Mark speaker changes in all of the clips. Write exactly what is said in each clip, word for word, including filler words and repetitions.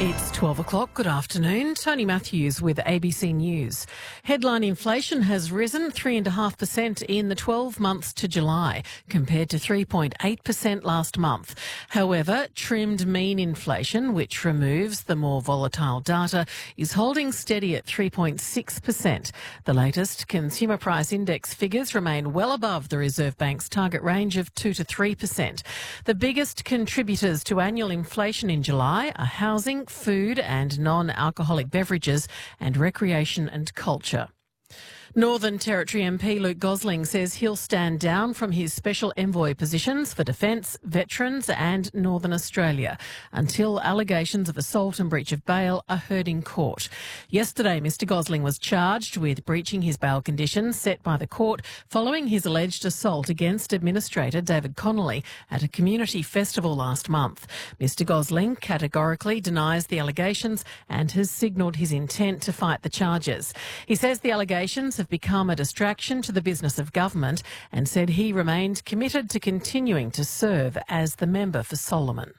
Speaker 1: It's twelve o'clock. Good afternoon. Tony Matthews with A B C News. Headline inflation has risen three point five percent in the twelve months to July, compared to three point eight percent last month. However, trimmed mean inflation, which removes the more volatile data, is holding steady at three point six percent. The latest Consumer Price Index figures remain well above the Reserve Bank's target range of two to three percent. The biggest contributors to annual inflation in July are housing, food and non-alcoholic beverages, and recreation and culture. Northern Territory M P Luke Gosling says he'll stand down from his special envoy positions for defence, veterans and Northern Australia until allegations of assault and breach of bail are heard in court. Yesterday, Mr Gosling was charged with breaching his bail conditions set by the court following his alleged assault against Administrator David Connolly at a community festival last month. Mr Gosling categorically denies the allegations and has signalled his intent to fight the charges. He says the allegations have become a distraction to the business of government and said he remained committed to continuing to serve as the member for Solomon.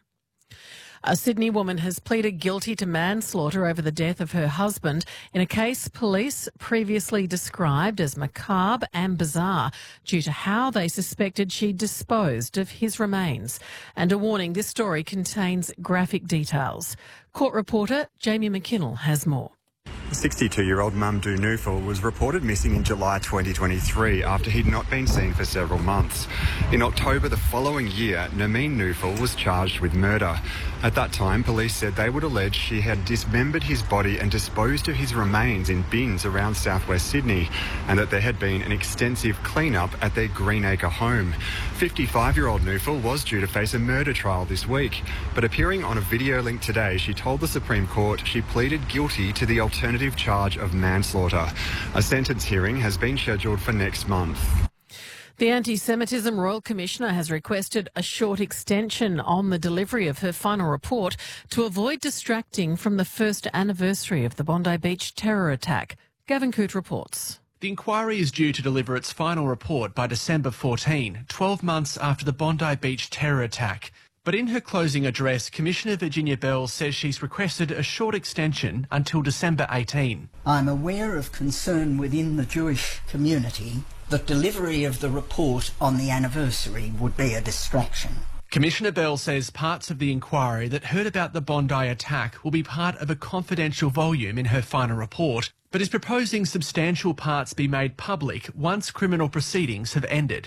Speaker 1: A Sydney woman has pleaded guilty to manslaughter over the death of her husband in a case police previously described as macabre and bizarre due to how they suspected she disposed of his remains. And a warning, this story contains graphic details. Court reporter Jamie McKinnell has more.
Speaker 2: sixty-two-year-old Mamdouh Newfal was reported missing in July twenty twenty-three after he'd not been seen for several months. In October the following year, Nermeen Newfal was charged with murder. At that time, police said they would allege she had dismembered his body and disposed of his remains in bins around southwest Sydney, and that there had been an extensive clean-up at their Greenacre home. fifty-five-year-old Newfal was due to face a murder trial this week, but appearing on a video link today, she told the Supreme Court she pleaded guilty to the alternative charge of manslaughter. A sentence hearing has been scheduled for next month.
Speaker 1: The Anti-Semitism Royal Commissioner has requested a short extension on the delivery of her final report to avoid distracting from the first anniversary of the Bondi Beach terror attack. Gavin Coote reports.
Speaker 3: The inquiry is due to deliver its final report by December fourteenth, twelve months after the Bondi Beach terror attack. But in her closing address, Commissioner Virginia Bell says she's requested a short extension until December eighteenth.
Speaker 4: I'm aware of concern within the Jewish community that delivery of the report on the anniversary would be a distraction.
Speaker 3: Commissioner Bell says parts of the inquiry that heard about the Bondi attack will be part of a confidential volume in her final report, but is proposing substantial parts be made public once criminal proceedings have ended.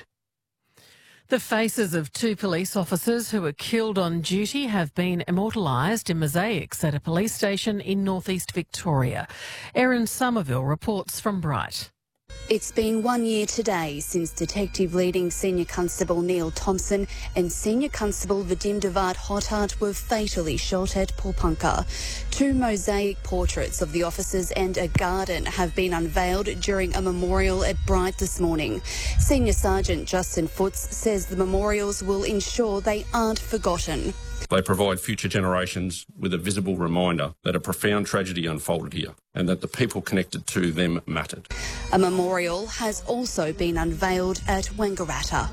Speaker 1: The faces of two police officers who were killed on duty have been immortalised in mosaics at a police station in northeast Victoria. Erin Somerville reports from Bright.
Speaker 5: It's been one year today since Detective Leading Senior Constable Neil Thompson and Senior Constable Vadim Devat Hothart were fatally shot at Pulpunka. Two mosaic portraits of the officers and a garden have been unveiled during a memorial at Bright this morning. Senior Sergeant Justin Foots says the memorials will ensure they aren't forgotten.
Speaker 6: They provide future generations with a visible reminder that a profound tragedy unfolded here and that the people connected to them mattered.
Speaker 5: A memorial has also been unveiled at Wangaratta.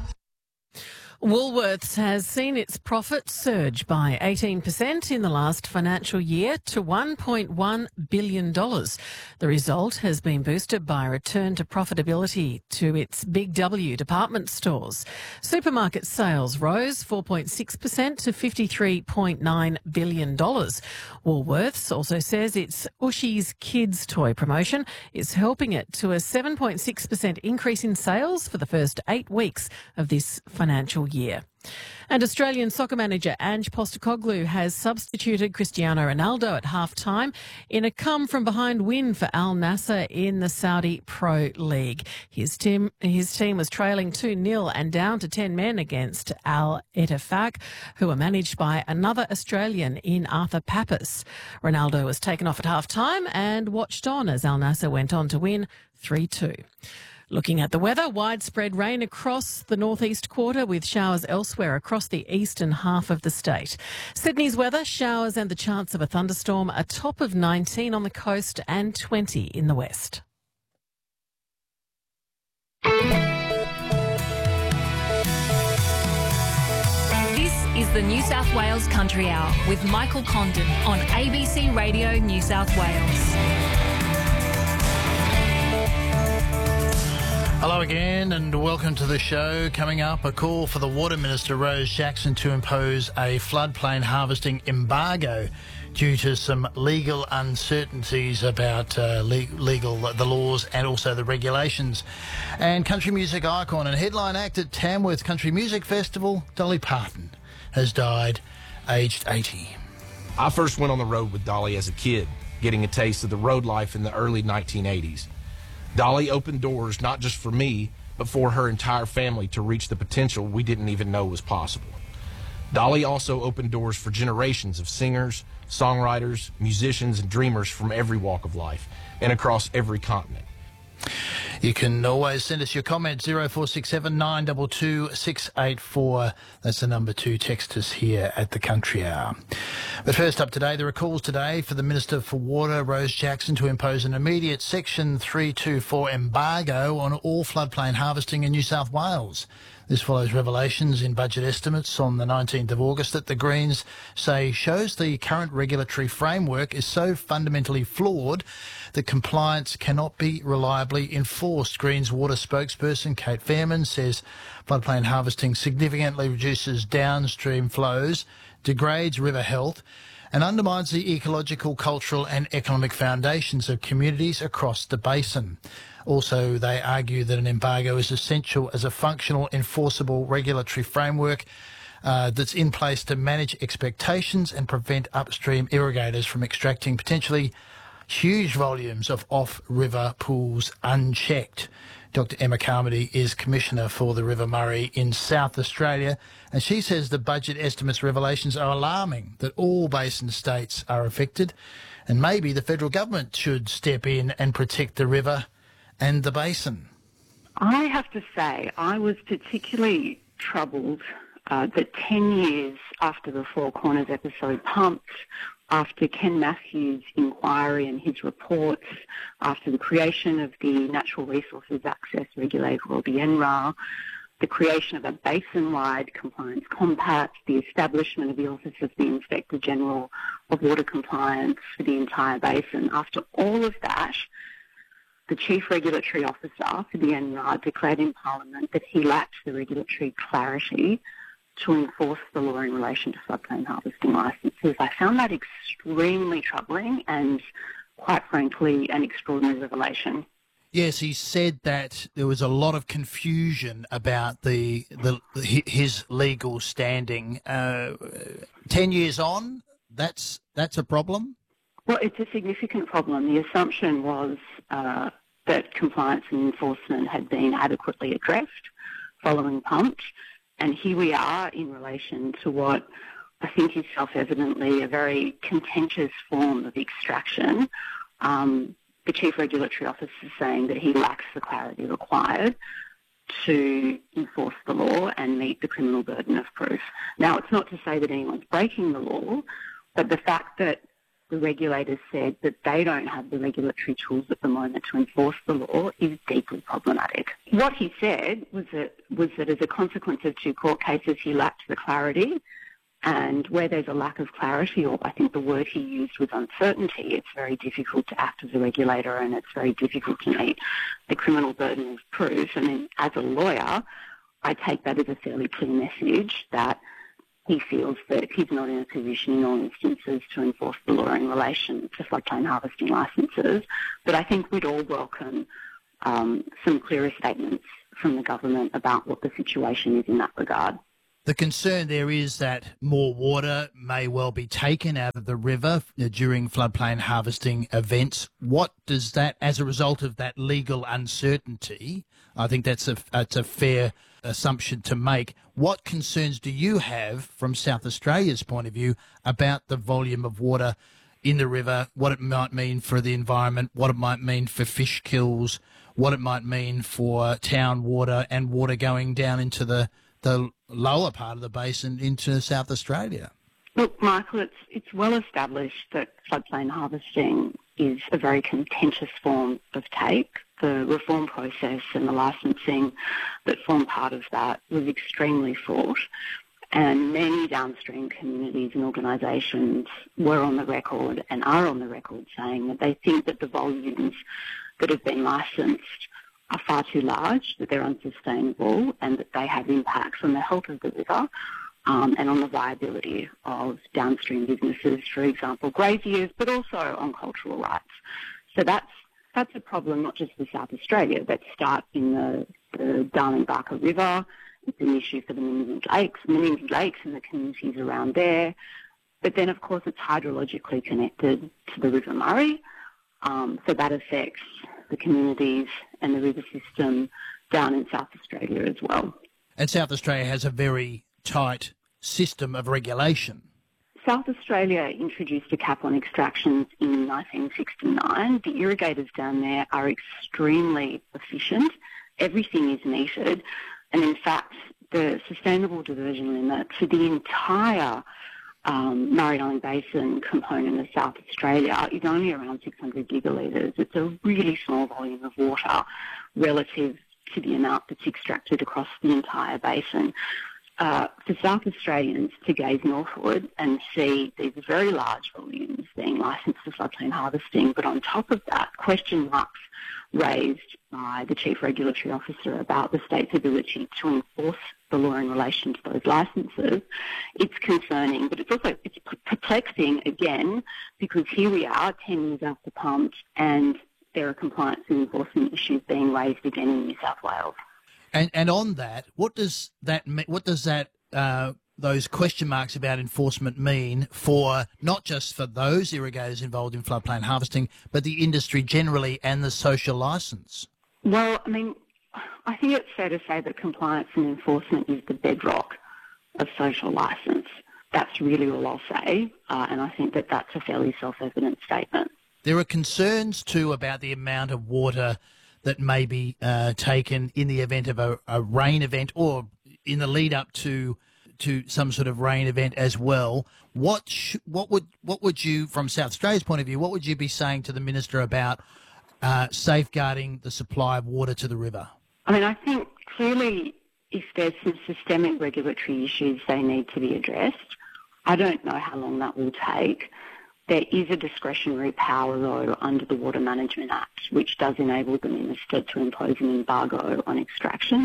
Speaker 1: Woolworths has seen its profits surge by eighteen percent in the last financial year to one point one billion dollars. The result has been boosted by a return to profitability to its Big W department stores. Supermarket sales rose four point six percent to fifty-three point nine billion dollars. Woolworths also says its Ushies Kids toy promotion is helping it to a seven point six percent increase in sales for the first eight weeks of this financial year. year. And Australian soccer manager Ange Postecoglou has substituted Cristiano Ronaldo at half-time in a come-from-behind win for Al Nassr in the Saudi Pro League. His team, his team was trailing two nil and down to ten men against Al Ettifaq, who were managed by another Australian in Arthur Pappas. Ronaldo was taken off at half-time and watched on as Al Nassr went on to win three two. Looking at the weather, widespread rain across the northeast quarter with showers elsewhere across the eastern half of the state. Sydney's weather, showers and the chance of a thunderstorm, a top of nineteen on the coast and twenty in the west. This is
Speaker 7: is the New South Wales Country Hour with Michael Condon on A B C Radio New South Wales.
Speaker 8: Hello again and welcome to the show. Coming up, a call for the Water Minister Rose Jackson to impose a floodplain harvesting embargo due to some legal uncertainties about uh, le- legal the laws and also the regulations. And country music icon and headline act at Tamworth Country Music Festival, Dolly Parton, has died aged eighty.
Speaker 9: I first went on the road with Dolly as a kid, getting a taste of the road life in the early nineteen eighties. Dolly opened doors not just for me, but for her entire family to reach the potential we didn't even know was possible. Dolly also opened doors for generations of singers, songwriters, musicians, and dreamers from every walk of life and across every continent.
Speaker 8: You can always send us your comments, zero four six seven nine two two six eight four. That's the number to text us here at the Country Hour. But first up today, there are calls today for the Minister for Water, Rose Jackson, to impose an immediate Section three two four embargo on all floodplain harvesting in New South Wales. This follows revelations in budget estimates on the nineteenth of August that the Greens say shows the current regulatory framework is so fundamentally flawed that compliance cannot be reliably enforced. Greens water spokesperson Kate Fairman says floodplain harvesting significantly reduces downstream flows, degrades river health, and undermines the ecological, cultural and economic foundations of communities across the basin. Also, they argue that an embargo is essential as a functional, enforceable regulatory framework uh, that's in place to manage expectations and prevent upstream irrigators from extracting potentially huge volumes of off-river pools unchecked. Doctor Emma Carmody is Commissioner for the River Murray in South Australia, and she says the budget estimates revelations are alarming, that all basin states are affected, and maybe the federal government should step in and protect the river and the basin.
Speaker 10: I have to say, I was particularly troubled uh, that ten years after the Four Corners episode pumped, after Ken Matthews' inquiry and his reports, after the creation of the Natural Resources Access Regulator, or the N R A, the creation of a basin-wide compliance compact, the establishment of the Office of the Inspector General of Water Compliance for the entire basin, after all of that, the Chief Regulatory Officer for the N R A declared in Parliament that he lacked the regulatory clarity to enforce the law in relation to floodplain harvesting licences. I found that extremely troubling and, quite frankly, an extraordinary revelation.
Speaker 8: Yes, he said that there was a lot of confusion about the, the his legal standing. Uh, ten years on, that's that's a problem?
Speaker 10: Well, it's a significant problem. The assumption was uh, that compliance and enforcement had been adequately addressed following pumped, and here we are in relation to what I think is self-evidently a very contentious form of extraction. Um, the Chief Regulatory Officer is saying that he lacks the clarity required to enforce the law and meet the criminal burden of proof. Now, it's not to say that anyone's breaking the law, but the fact that the regulators said that they don't have the regulatory tools at the moment to enforce the law is deeply problematic. What he said was that, was that as a consequence of two court cases, he lacked the clarity, and where there's a lack of clarity, or I think the word he used was uncertainty, it's very difficult to act as a regulator and it's very difficult to meet the criminal burden of proof. And then as a lawyer, I take that as a fairly clear message that he feels that he's not in a position in all instances to enforce the law in relation to floodplain harvesting licences. But I think we'd all welcome um, some clearer statements from the government about what the situation is in that regard.
Speaker 8: The concern there is that more water may well be taken out of the river during floodplain harvesting events. What does that, as a result of that legal uncertainty, I think that's a, that's a fair assumption to make. What concerns do you have from South Australia's point of view about the volume of water in the river, what it might mean for the environment, what it might mean for fish kills, what it might mean for town water and water going down into the, the lower part of the basin into South Australia?
Speaker 10: Look, Michael, it's, it's well established that floodplain harvesting is a very contentious form of take. The reform process and the licensing that formed part of that was extremely fraught. And many downstream communities and organisations were on the record and are on the record saying that they think that the volumes that have been licensed are far too large, that they're unsustainable, and that they have impacts on the health of the river um, and on the viability of downstream businesses, for example, graziers, but also on cultural rights. So that's that's a problem not just for South Australia, that start in the, the Darling-Barker River. It's an issue for the Menindee Lakes, Menindee Lakes and the communities around there. But then, of course, it's hydrologically connected to the River Murray, um, so that affects the communities and the river system down in South Australia as well.
Speaker 8: And South Australia has a very tight system of regulation.
Speaker 10: South Australia introduced a cap on extractions in nineteen sixty-nine. The irrigators down there are extremely efficient. Everything is metered. And in fact, the sustainable diversion limit for the entire um, Murray-Darling Basin component of South Australia is only around six hundred gigalitres. It's a really small volume of water relative to the amount that's extracted across the entire basin. Uh, for South Australians to gaze northward and see these very large volumes being licensed for floodplain harvesting, but on top of that, question marks raised by the Chief Regulatory Officer about the state's ability to enforce the law in relation to those licences, it's concerning, but it's also it's perplexing again, because here we are ten years after pumps and there are compliance and enforcement issues being raised again in New South Wales.
Speaker 8: And and on that, what does that what does that uh, those question marks about enforcement mean for not just for those irrigators involved in floodplain harvesting, but the industry generally and the social licence?
Speaker 10: Well, I mean, I think it's fair to say that compliance and enforcement is the bedrock of social licence. That's really all I'll say, uh, and I think that that's a fairly self-evident statement.
Speaker 8: There are concerns too about the amount of water that may be uh, taken in the event of a, a rain event or in the lead up to to some sort of rain event as well. What sh- what would what would you, from South Australia's point of view, what would you be saying to the Minister about uh, safeguarding the supply of water to the river?
Speaker 10: I mean, I think clearly if there's some systemic regulatory issues, they need to be addressed. I don't know how long that will take. There is a discretionary power, though, under the Water Management Act, which does enable the Minister to impose an embargo on extractions.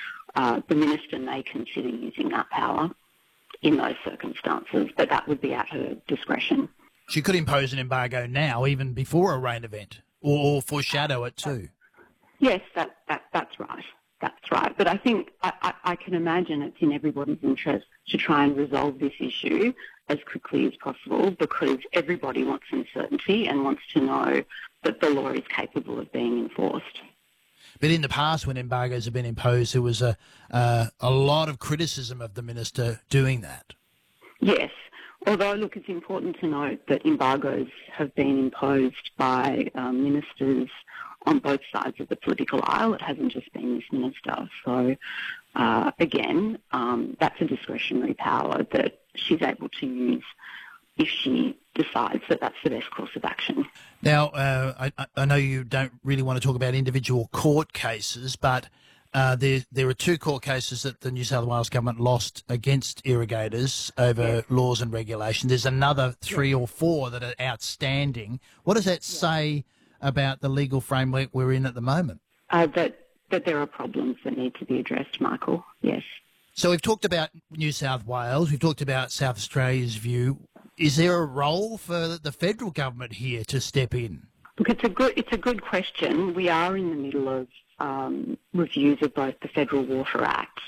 Speaker 10: Uh, the Minister may consider using that power in those circumstances, but that would be at her discretion.
Speaker 8: She could impose an embargo now, even before a rain event, or, or foreshadow it too.
Speaker 10: Yes, that, that that's right. That's right. But I think I, I, I can imagine it's in everybody's interest to try and resolve this issue as quickly as possible, because everybody wants some certainty and wants to know that the law is capable of being enforced.
Speaker 8: But in the past, when embargoes have been imposed, there was a uh, a lot of criticism of the minister doing that.
Speaker 10: Yes. Although, look, it's important to note that embargoes have been imposed by um, ministers on both sides of the political aisle. It hasn't just been this minister. So, uh, again, um, that's a discretionary power that she's able to use if she decides that that's the best course of action.
Speaker 8: Now, uh, I, I know you don't really want to talk about individual court cases, but uh, there there are two court cases that the New South Wales government lost against irrigators over yes. laws and regulations. There's another three yes. or four that are outstanding. What does that yes. say about the legal framework we're in at the moment?
Speaker 10: Uh, that that there are problems that need to be addressed, Michael, yes.
Speaker 8: So we've talked about New South Wales, we've talked about South Australia's view. Is there a role for the federal government here to step in?
Speaker 10: Look, it's a good, it's a good question. We are in the middle of um, reviews of both the Federal Water Act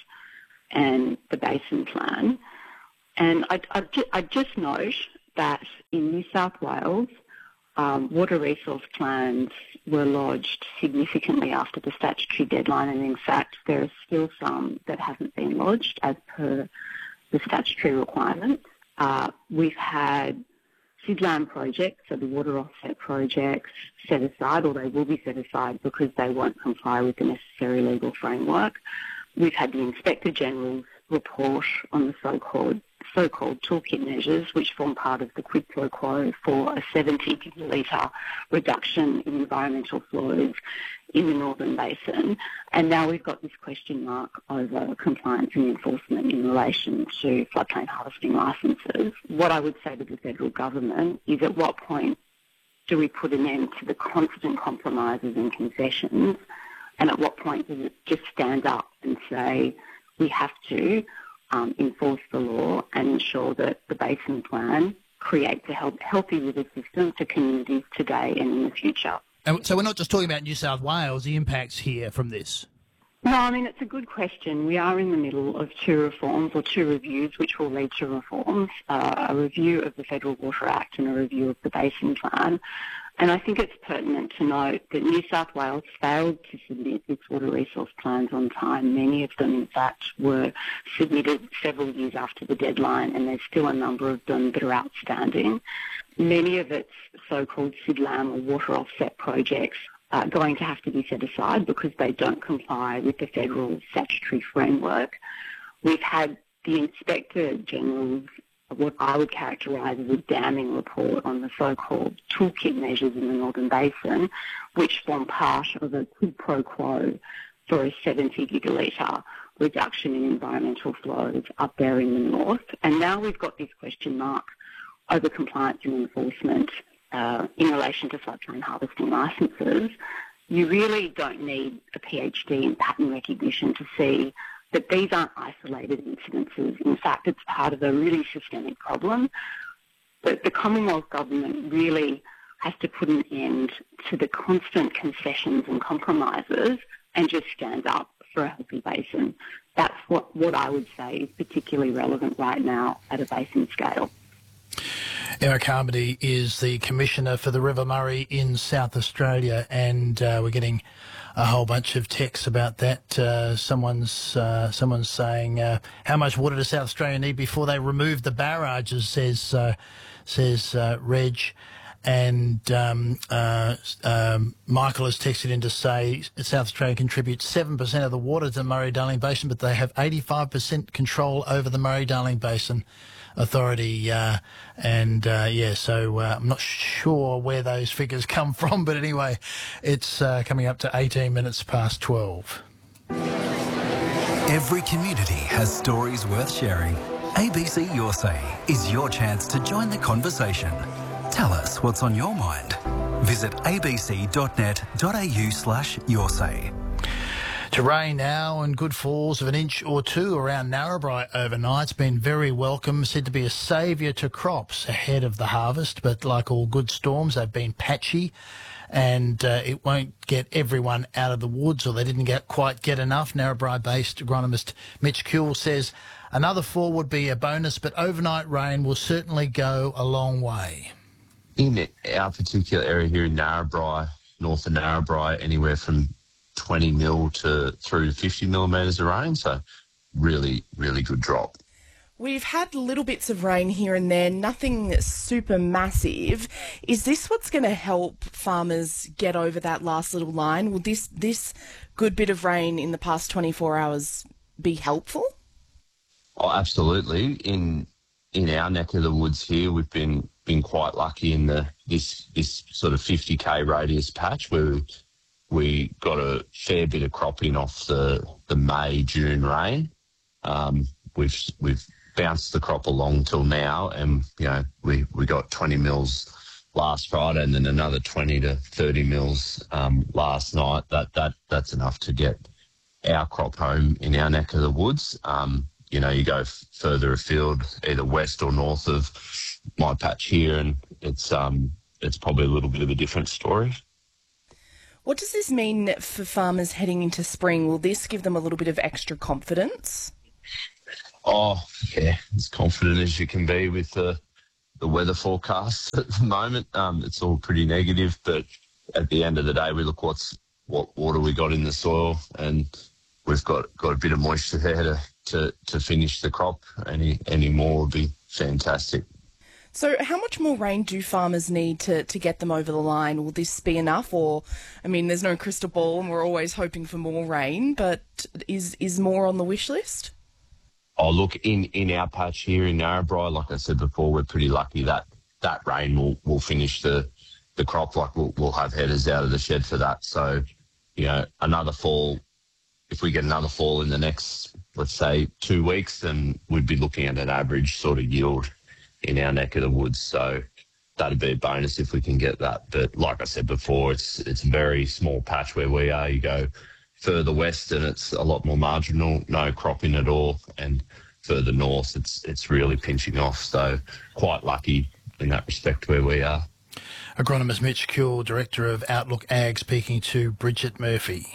Speaker 10: and the Basin Plan. And I'd, I'd, ju- I'd just note that in New South Wales, um, water resource plans were lodged significantly after the statutory deadline, and in fact there are still some that haven't been lodged as per the statutory requirements. Uh, we've had S I D LAM projects, so the water offset projects, set aside, or they will be set aside because they won't comply with the necessary legal framework. We've had the Inspector General's report on the so-called so-called toolkit measures, which form part of the quid pro quo for a seventy gigalitre reduction in environmental flows in the Northern Basin. And now we've got this question mark over compliance and enforcement in relation to floodplain harvesting licences. What I would say to the federal government is, at what point do we put an end to the constant compromises and concessions, and at what point does it just stand up and say we have to um, enforce the law and ensure that the Basin Plan creates a health, healthy river system for communities today and in the future?
Speaker 8: And so we're not just talking about New South Wales, the impacts here from this?
Speaker 10: No, I mean, it's a good question. We are in the middle of two reforms, or two reviews, which will lead to reforms, uh, a review of the Federal Water Act and a review of the Basin Plan. And I think it's pertinent to note that New South Wales failed to submit its water resource plans on time. Many of them, in fact, were submitted several years after the deadline, and there's still a number of them that are outstanding. Many of its so-called S I D LAM, or water offset projects, are going to have to be set aside because they don't comply with the federal statutory framework. We've had the Inspector General's, what I would characterise as a damning report on the so-called toolkit measures in the Northern Basin, which form part of a quid pro quo for a seventy gigalitre reduction in environmental flows up there in the north. And now we've got this question mark over compliance and enforcement uh, in relation to floodplain harvesting licences. You really don't need a PhD in pattern recognition to see that these aren't isolated incidences. In fact, it's part of a really systemic problem. But the Commonwealth Government really has to put an end to the constant concessions and compromises and just stand up for a healthy basin. That's what, what I would say is particularly relevant right now at a basin scale.
Speaker 8: Emma Carmody is the Commissioner for the River Murray in South Australia, and uh, we're getting a whole bunch of texts about that. Uh, someone's uh, someone's saying, uh, how much water does South Australia need before they remove the barrages, says, uh, says uh, Reg. And um, uh, um, Michael has texted in to say South Australia contributes seven percent of the water to the Murray-Darling Basin, but they have eighty-five percent control over the Murray-Darling Basin Authority. Uh, and, uh, yeah, so uh, I'm not sure where those figures come from, but anyway, it's uh, coming up to eighteen minutes past twelve.
Speaker 11: Every community has stories worth sharing. A B C Your Say is your chance to join the conversation. Tell us what's on your mind. Visit abc.net.au slash your say.
Speaker 8: To rain now and good falls of an inch or two around Narrabri overnight. It's been very welcome, said to be a saviour to crops ahead of the harvest, but like all good storms, they've been patchy and uh, it won't get everyone out of the woods, or they didn't get quite get enough. Narrabri-based agronomist Mitch Kuhl says another fall would be a bonus, but overnight rain will certainly go a long way.
Speaker 12: In our particular area here in Narrabri, north of Narrabri, anywhere from twenty mil to through to fifty millimetres of rain, so really, really good drop.
Speaker 13: We've had little bits of rain here and there, nothing super massive. Is this what's going to help farmers get over that last little line? Will this this good bit of rain in the past twenty-four hours be helpful?
Speaker 12: Oh, absolutely. In in our neck of the woods here, we've been been quite lucky in the this this sort of fifty k radius patch where we, we got a fair bit of cropping off the the May June rain. Um, we've we've bounced the crop along till now, and you know we we got twenty mils last Friday, and then another twenty to thirty mils um, last night. That that that's enough to get our crop home in our neck of the woods. Um, you know, you go f- further afield, either west or north of my patch here, and it's um it's probably a little bit of a different story.
Speaker 13: What does this mean for farmers heading into spring? Will this give them a little bit of extra confidence?
Speaker 12: Oh, yeah, as confident as you can be with the the weather forecasts at the moment. Um, it's all pretty negative, but at the end of the day, we look what's what water we got in the soil, and we've got, got a bit of moisture there to, to, to finish the crop. Any any more would be fantastic.
Speaker 13: So how much more rain do farmers need to, to get them over the line? Will this be enough? Or, I mean, there's no crystal ball and we're always hoping for more rain, but is is more on the wish list?
Speaker 12: Oh, look, in, in our patch here in Narrabri, like I said before, we're pretty lucky that that rain will, will finish the, the crop. Like we'll, we'll have headers out of the shed for that. So, you know, another fall, if we get another fall in the next, let's say, two weeks, then we'd be looking at an average sort of yield in our neck of the woods. So that'd be a bonus if we can get that. But like I said before, it's it's a very small patch where we are. You go further west and it's a lot more marginal, no cropping at all. And further north, it's it's really pinching off. So quite lucky in that respect where we are.
Speaker 8: Agronomist Mitch Kuehl, Director of Outlook Ag, speaking to Bridget Murphy.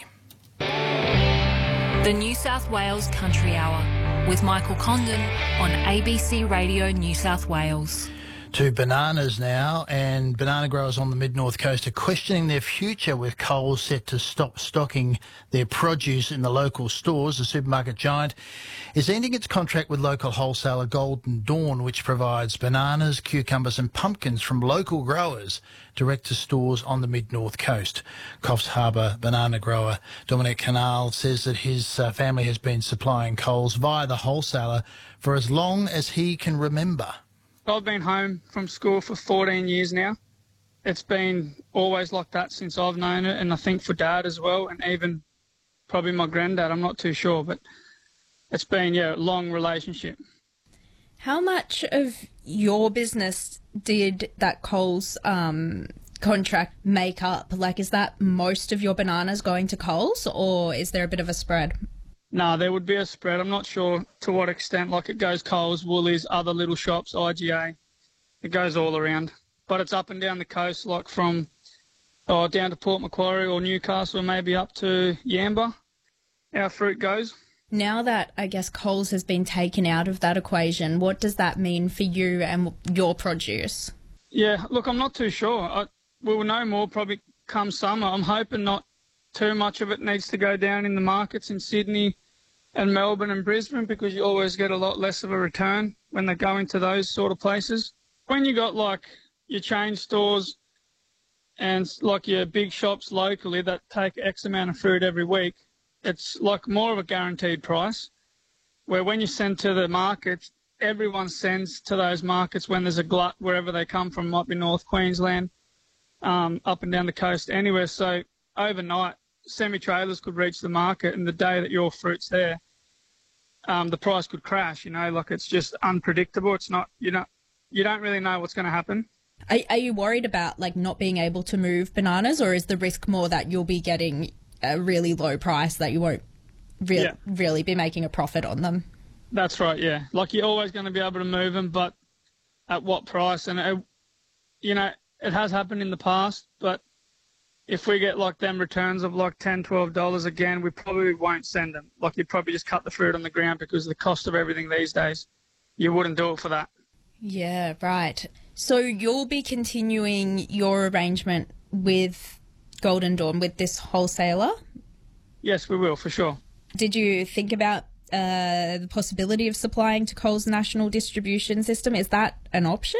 Speaker 7: The New South Wales Country Hour with Michael Condon on A B C Radio New South Wales.
Speaker 8: To bananas now, and banana growers on the mid-north coast are questioning their future with Coles set to stop stocking their produce in the local stores. The supermarket giant is ending its contract with local wholesaler Golden Dawn, which provides bananas, cucumbers and pumpkins from local growers direct to stores on the mid-north coast. Coffs Harbour banana grower Dominic Canal says that his uh, family has been supplying Coles via the wholesaler for as long as he can remember.
Speaker 14: I've been home from school for fourteen years now. It's been always like that since I've known it, and I think for Dad as well, and even probably my granddad, I'm not too sure, but it's been, yeah, a long relationship.
Speaker 15: How much of your business did that Coles um, contract make up? Like, is that most of your bananas going to Coles, or is there a bit of a spread?
Speaker 14: No, there would be a spread. I'm not sure to what extent. Like, it goes Coles, Woolies, other little shops, I G A. It goes all around. But it's up and down the coast, like from oh, down to Port Macquarie or Newcastle, maybe up to Yamba. Our fruit goes.
Speaker 15: Now that, I guess, Coles has been taken out of that equation, what does that mean for you and your produce?
Speaker 14: Yeah, look, I'm not too sure. I, we will know more probably come summer. I'm hoping not too much of it needs to go down in the markets in Sydney and Melbourne and Brisbane, because you always get a lot less of a return when they go into those sort of places. When you got like your chain stores and like your big shops locally that take X amount of fruit every week, it's like more of a guaranteed price, where when you send to the markets, everyone sends to those markets when there's a glut wherever they come from, might be North Queensland, um, up and down the coast, anywhere. So overnight, semi-trailers could reach the market, and the day that your fruit's there, um, the price could crash, you know, like it's just unpredictable. It's not, you know, you don't really know what's going to happen.
Speaker 15: Are, are you worried about, like, not being able to move bananas, or is the risk more that you'll be getting a really low price that you won't re- yeah. really be making a profit on them?
Speaker 14: That's right, yeah. Like, you're always going to be able to move them, but at what price? And, it, you know, it has happened in the past, but if we get like them returns of like ten dollars, twelve dollars again, we probably won't send them. Like, you'd probably just cut the fruit on the ground, because of the cost of everything these days, you wouldn't do it for that.
Speaker 15: Yeah, right. So you'll be continuing your arrangement with Golden Dawn, with this wholesaler?
Speaker 14: Yes, we will, for sure.
Speaker 15: Did you think about uh, the possibility of supplying to Coles National Distribution System? Is that an option?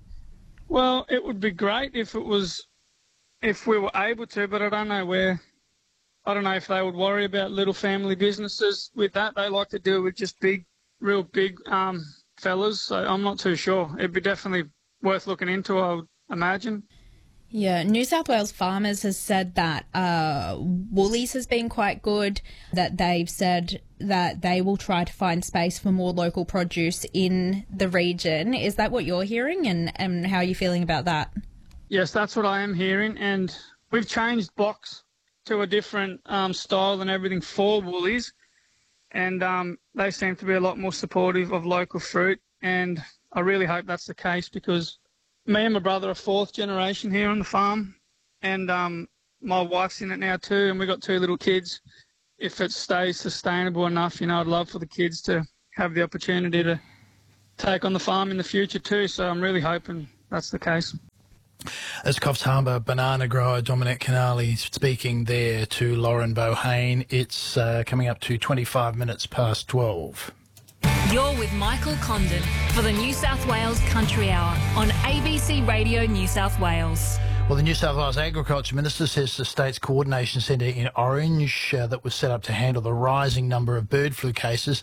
Speaker 14: Well, it would be great if it was... if we were able to, but I don't know where, I don't know if they would worry about little family businesses with that. They like to deal with just big, real big um, fellas, so I'm not too sure. It'd be definitely worth looking into, I would imagine.
Speaker 15: Yeah, New South Wales Farmers has said that uh, Woolies has been quite good, that they've said that they will try to find space for more local produce in the region. Is that what you're hearing, and, and how are you feeling about that?
Speaker 14: Yes, that's what I am hearing, and we've changed Box to a different um, style and everything for Woolies, and um, they seem to be a lot more supportive of local fruit, and I really hope that's the case, because me and my brother are fourth generation here on the farm, and um, my wife's in it now too, and we've got two little kids. If it stays sustainable enough, you know, I'd love for the kids to have the opportunity to take on the farm in the future too, so I'm really hoping that's the case.
Speaker 8: As Coffs Harbour banana grower Dominic Canali speaking there to Lauren Bohane. It's uh, coming up to twenty-five minutes past twelve.
Speaker 7: You're with Michael Condon for the New South Wales Country Hour on A B C Radio New South Wales.
Speaker 8: Well, the New South Wales Agriculture Minister says the state's coordination centre in Orange uh, that was set up to handle the rising number of bird flu cases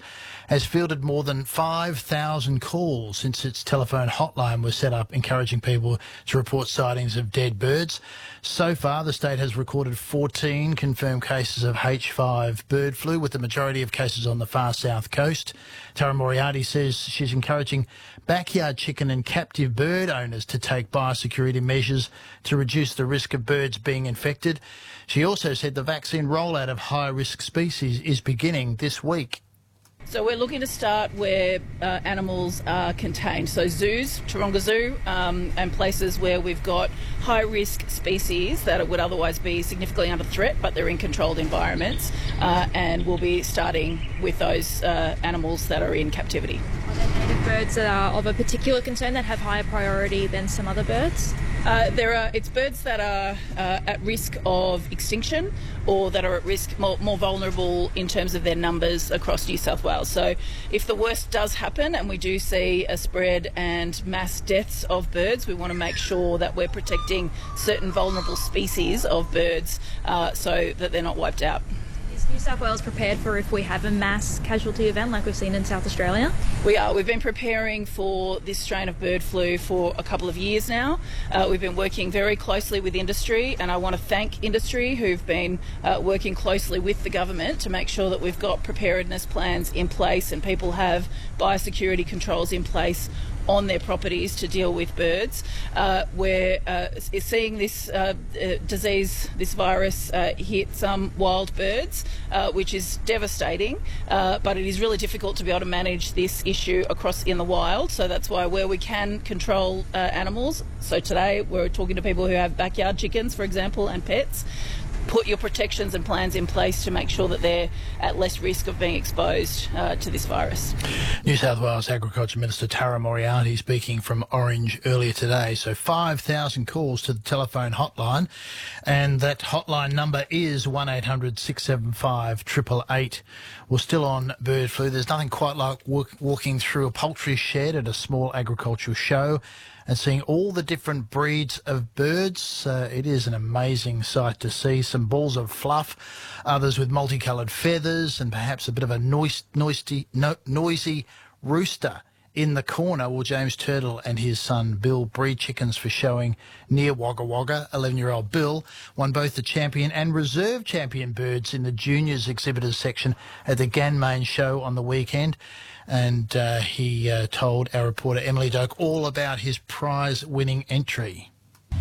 Speaker 8: has fielded more than five thousand calls since its telephone hotline was set up, encouraging people to report sightings of dead birds. So far, the state has recorded fourteen confirmed cases of H five bird flu, with the majority of cases on the far south coast. Tara Moriarty says she's encouraging backyard chicken and captive bird owners to take biosecurity measures to reduce the risk of birds being infected. She also said the vaccine rollout of high-risk species is beginning this week.
Speaker 16: So we're looking to start where uh, animals are contained. So zoos, Taronga Zoo, um, and places where we've got high-risk species that would otherwise be significantly under threat, but they're in controlled environments. Uh, and we'll be starting with those uh, animals that are in captivity.
Speaker 17: Are there native birds that are of a particular concern that have higher priority than some other birds?
Speaker 16: Uh, there are it's birds that are uh, at risk of extinction, or that are at risk more, more vulnerable in terms of their numbers across New South Wales. So if the worst does happen and we do see a spread and mass deaths of birds, we want to make sure that we're protecting certain vulnerable species of birds uh, so that they're not wiped out.
Speaker 17: Is New South Wales prepared for if we have a mass casualty event like we've seen in South Australia?
Speaker 16: We are. We've been preparing for this strain of bird flu for a couple of years now. Uh, we've been working very closely with industry, and I want to thank industry who've been uh, working closely with the government to make sure that we've got preparedness plans in place and people have biosecurity controls in place on their properties to deal with birds. Uh, we're uh, seeing this uh, uh, disease, this virus, uh, hit some wild birds, uh, which is devastating, uh, but it is really difficult to be able to manage this issue across in the wild. So that's why where we can control uh, animals, so today we're talking to people who have backyard chickens, for example, and pets, put your protections and plans in place to make sure that they're at less risk of being exposed uh, to this virus.
Speaker 8: New South Wales Agriculture Minister Tara Moriarty speaking from Orange earlier today. So five thousand calls to the telephone hotline, and that hotline number is one eight hundred six seven five eight eight eight. We're still on bird flu. There's nothing quite like walk, walking through a poultry shed at a small agricultural show and seeing all the different breeds of birds. Uh, it is an amazing sight to see. Some balls of fluff, others with multicoloured feathers, and perhaps a bit of a noisy, noisy, no, noisy rooster in the corner. Well, James Turtle and his son Bill breed chickens for showing near Wagga Wagga. eleven-year-old Bill won both the champion and reserve champion birds in the juniors exhibitors section at the Ganmain show on the weekend. And uh, he uh, told our reporter Emily Doak all about his prize-winning entry.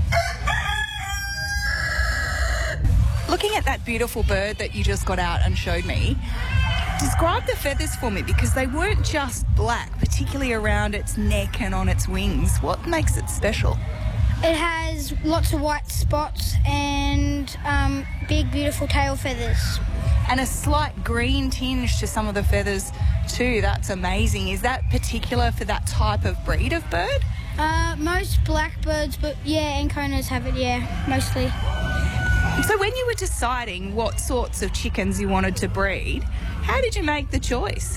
Speaker 18: Looking at that beautiful bird that you just got out and showed me, describe the feathers for me, because they weren't just black, particularly around its neck and on its wings. What makes it special?
Speaker 19: It has lots of white spots and um, big, beautiful tail feathers.
Speaker 18: And a slight green tinge to some of the feathers too. That's amazing. Is that particular for that type of breed of bird?
Speaker 19: Uh, most blackbirds, but yeah, anconas have it, yeah, mostly.
Speaker 18: So when you were deciding what sorts of chickens you wanted to breed, how did you make the choice?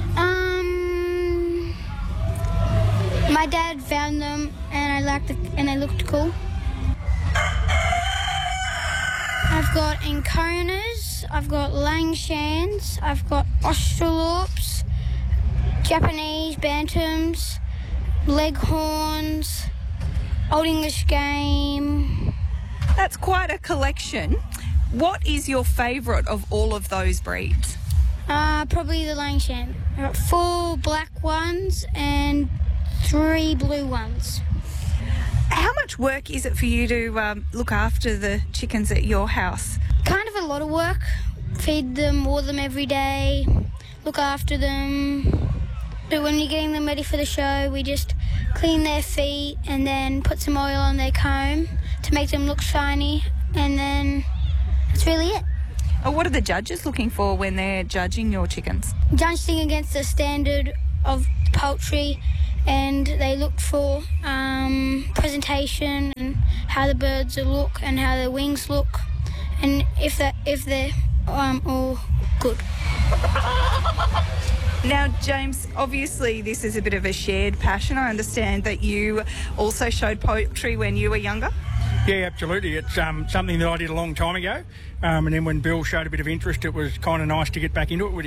Speaker 19: Um, my dad found them and I liked it and they looked cool. I've got anconas, I've got Langshans, I've got Australorps, Japanese Bantams, Leghorns, Old English Game.
Speaker 18: That's quite a collection. What is your favourite of all of those breeds?
Speaker 19: Uh, probably the Langshan. I've got four black ones and three blue ones.
Speaker 18: How much work is it for you to um, look after the chickens at your house?
Speaker 19: Kind of a lot of work. Feed them, water them every day, look after them. But when you're getting them ready for the show, we just clean their feet and then put some oil on their comb to make them look shiny, and then that's really it.
Speaker 18: Oh, what are the judges looking for when they're judging your chickens?
Speaker 19: Judging against the standard of poultry, and they look for um, presentation and how the birds look and how their wings look, and if that if they're um, all good.
Speaker 18: Now, James, obviously this is a bit of a shared passion. I understand that you also showed poultry when you were younger.
Speaker 20: Yeah, absolutely. It's um, something that I did a long time ago, um, and then when Bill showed a bit of interest, it was kind of nice to get back into it with him.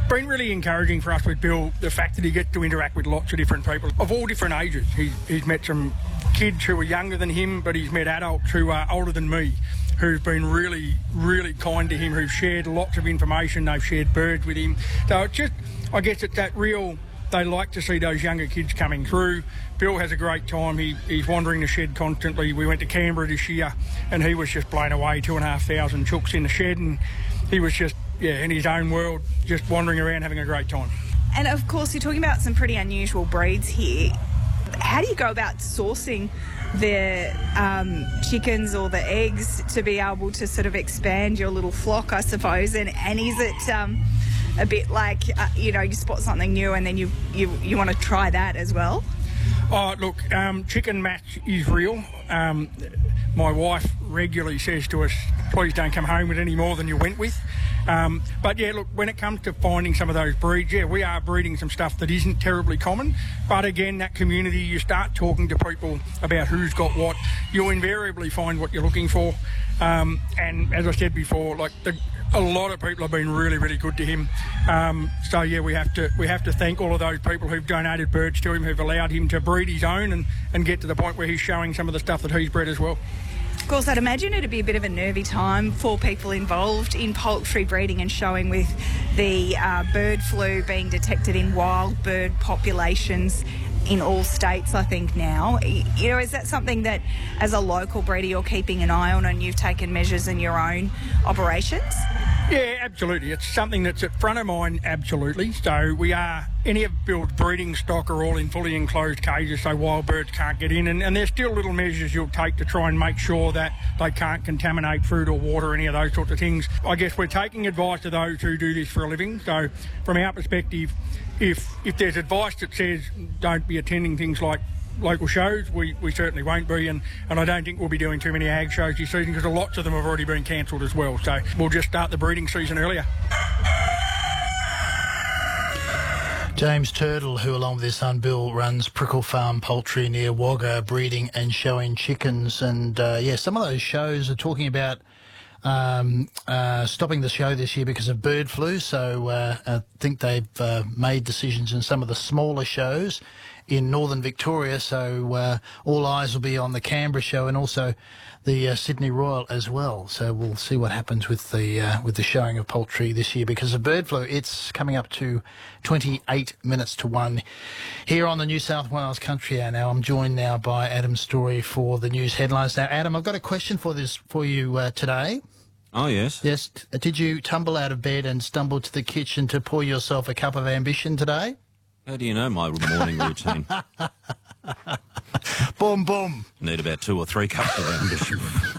Speaker 20: been really encouraging for us with Bill, the fact that he gets to interact with lots of different people of all different ages. He's, he's met some kids who are younger than him, but he's met adults who are older than me, who've been really, really kind to him, who've shared lots of information. They've shared birds with him. So it's just, I guess it's that real, they like to see those younger kids coming through. Bill has a great time. He, he's wandering the shed constantly. We went to Canberra this year and he was just blown away, two and a half thousand chooks in the shed, and he was just, yeah, in his own world, just wandering around having a great time.
Speaker 18: And of course, you're talking about some pretty unusual breeds here. How do you go about sourcing the um, chickens or the eggs to be able to sort of expand your little flock, I suppose? And, and is it um, a bit like, uh, you know, you spot something new and then you, you, you want to try that as well?
Speaker 20: Oh, look, um, chicken match is real. Um, my wife regularly says to us, please don't come home with any more than you went with. Um, but yeah, look, when it comes to finding some of those breeds, yeah, we are breeding some stuff that isn't terribly common. But again, that community, you start talking to people about who's got what, you'll invariably find what you're looking for. Um, and as I said before, like the, a lot of people have been really, really good to him. Um, so yeah, we have to we have to thank all of those people who've donated birds to him, who've allowed him to breed his own and, and get to the point where he's showing some of the stuff that he's bred as well.
Speaker 18: Of course, I'd imagine it'd be a bit of a nervy time for people involved in poultry breeding and showing, with the uh, bird flu being detected in wild bird populations in all states, I think, now. You know, is that something that, as a local breeder, you're keeping an eye on and you've taken measures in your own operations?
Speaker 20: Yeah, absolutely. It's something that's at front of mind, absolutely. So we are, any of Bill's breeding stock are all in fully enclosed cages, so wild birds can't get in. And, and there's still little measures you'll take to try and make sure that they can't contaminate food or water, any of those sorts of things. I guess we're taking advice of those who do this for a living. So from our perspective, if if there's advice that says don't be attending things like local shows, we, we certainly won't be, and, and I don't think we'll be doing too many ag shows this season because lots of them have already been cancelled as well, so we'll just start the breeding season earlier.
Speaker 8: James Turtle, who along with his son Bill runs Prickle Farm Poultry near Wagga, breeding and showing chickens, and uh, yeah, some of those shows are talking about Um, uh, stopping the show this year because of bird flu, so uh, I think they've uh, made decisions in some of the smaller shows in northern Victoria, so uh, all eyes will be on the Canberra show and also the uh, Sydney Royal as well. So we'll see what happens with the uh, with the showing of poultry this year because of bird flu. It's coming up to twenty-eight minutes to one here on the New South Wales Country Hour. Now I'm joined now by Adam Story for the news headlines. Now, Adam, I've got a question for this for you uh, today.
Speaker 21: Oh, yes.
Speaker 8: Yes. Did you tumble out of bed and stumble to the kitchen to pour yourself a cup of ambition today?
Speaker 21: How do you know my morning routine?
Speaker 8: Boom, boom.
Speaker 21: Need about two or three cups of ambition.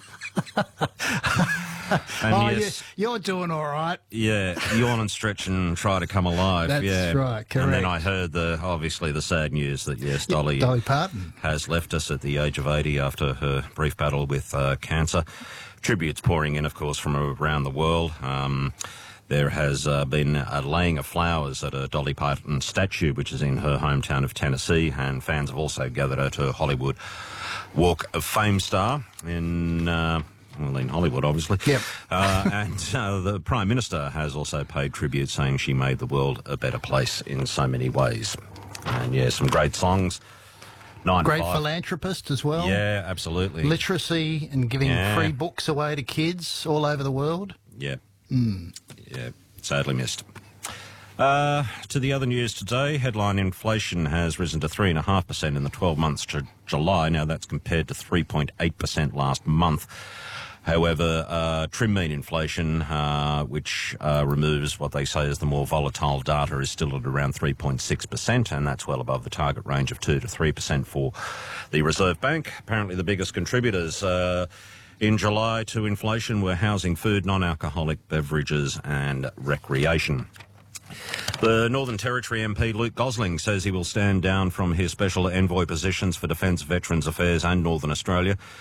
Speaker 21: And
Speaker 8: oh,
Speaker 21: yes,
Speaker 8: you, you're doing all right.
Speaker 21: Yeah, yawn and stretch and try to come alive.
Speaker 8: That's
Speaker 21: yeah.
Speaker 8: right, correct.
Speaker 21: And then I heard the obviously the sad news that yes, Dolly,
Speaker 8: Dolly Parton
Speaker 21: has left us at the age of eighty after her brief battle with uh, cancer. Tributes pouring in, of course, from around the world. Um, there has uh, been a laying of flowers at a Dolly Parton statue, which is in her hometown of Tennessee, and fans have also gathered at her Hollywood Walk of Fame star in... Uh, Well, in Hollywood, obviously.
Speaker 8: Yep.
Speaker 21: Uh, and uh, the Prime Minister has also paid tribute, saying she made the world a better place in so many ways. And, yeah, some great songs. Nine
Speaker 8: Great
Speaker 21: five.
Speaker 8: philanthropist as well.
Speaker 21: Yeah, absolutely.
Speaker 8: Literacy and giving
Speaker 21: yeah.
Speaker 8: free books away to kids all over the world.
Speaker 21: Yeah.
Speaker 8: Mm.
Speaker 21: Yeah, sadly missed. Uh, to the other news today, headline inflation has risen to three point five percent in the twelve months to July. Now, that's compared to three point eight percent last month. However, uh, trim mean inflation, uh, which uh, removes what they say is the more volatile data, is still at around three point six percent, and that's well above the target range of two to three percent for the Reserve Bank. Apparently the biggest contributors uh, in July to inflation were housing, food, non-alcoholic beverages and recreation. The Northern Territory M P Luke Gosling says he will stand down from his special envoy positions for Defence, Veterans Affairs and Northern Australia